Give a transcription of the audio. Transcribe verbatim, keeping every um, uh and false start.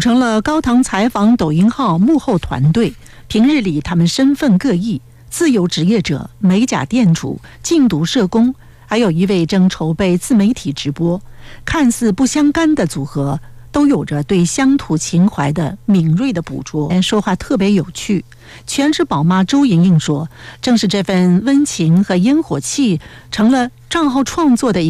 成了高堂采访抖音号幕后团队。平日里他们身份各异，自由职业者、美甲店主、禁毒社工，还有一位正筹备自媒体直播，看似不相干的组合，都有着对乡土情怀的敏锐的捕捉。说话特别有趣。全职宝妈周莹莹说，正是这份温情和烟火气，成了账号创作的一